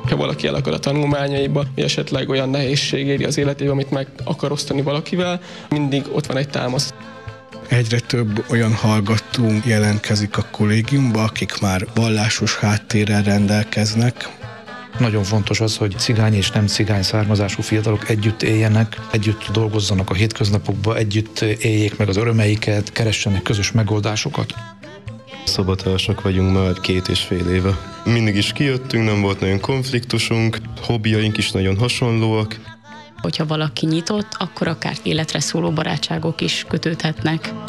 Ha valaki elakad a tanulmányaiba, vagy esetleg olyan nehézség éri az életébe, amit meg akar osztani valakivel, mindig ott van egy támasz. Egyre több olyan hallgató jelentkezik a kollégiumba, akik már vallásos háttérrel rendelkeznek. Nagyon fontos az, hogy cigány és nem cigány származású fiatalok együtt éljenek, együtt dolgozzanak a hétköznapokban, együtt éljék meg az örömeiket, keressenek közös megoldásokat. Szobatársak vagyunk már 2,5 éve. Mindig is kijöttünk, nem volt nagyon konfliktusunk, hobbiaink is nagyon hasonlóak. Hogyha valaki nyitott, akkor akár életre szóló barátságok is kötődhetnek.